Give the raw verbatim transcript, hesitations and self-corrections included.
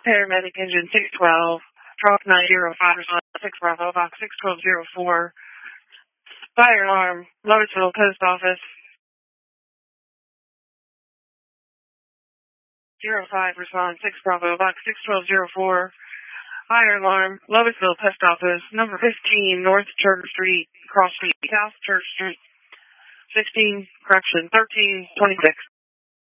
Paramedic engine six twelve, truck nine zero five, response six Bravo, box six twelve zero four. Fire alarm, Lotusville Post Office. zero five, response six Bravo, box six twelve zero four. Fire alarm, Lotusville Post Office, number fifteen, North Church Street, Cross Street, South Church Street. sixteen, correction, thirteen twenty-six.